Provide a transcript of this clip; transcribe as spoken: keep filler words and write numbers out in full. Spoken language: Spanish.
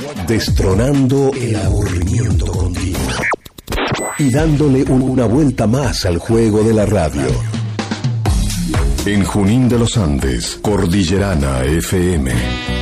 destronando el aburrimiento continuo y dándole una vuelta más al juego de la radio. En Junín de los Andes, Cordillerana F M.